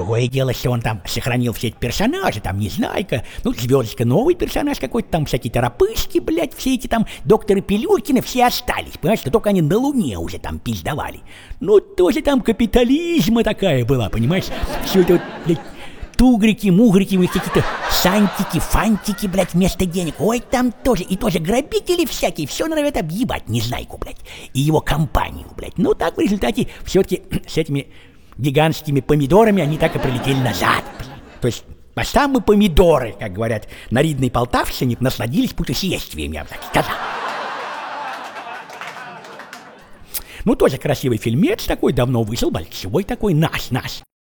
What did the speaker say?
другое дело, что он там сохранил все эти персонажи, там Незнайка, ну, Звездочка новый персонаж какой-то, там всякие Торопышки, блядь, все эти там докторы Пилюлькины, все остались, понимаешь, что только они на Луне уже там пиздовали. Ну, тоже там капитализма такая была, понимаешь, все это вот, блядь, тугрики, мугрики, какие-то сантики, фантики, блядь, вместо денег. Ой, там тоже, и тоже грабители всякие, все норовят объебать Незнайку, блядь, и его компанию, блядь. Ну, так в результате все-таки с этими гигантскими помидорами они так и прилетели назад, блядь. То есть, а сам мы помидоры, как говорят на ридной Полтавщине, насладились путешествием, я бы так сказал. Ну, тоже красивый фильмец такой, давно вышел, большой такой, наш.